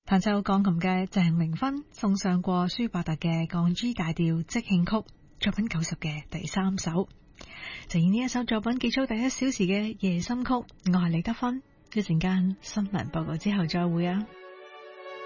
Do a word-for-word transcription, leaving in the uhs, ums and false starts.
彈奏鋼琴嘅鄭明芬送上過舒伯特嘅降 G 大調即興曲作品九十嘅第三首，就以呢一首作品結束第一小時嘅夜深曲。我係李德芬，一陣間新聞報告之後再會啊。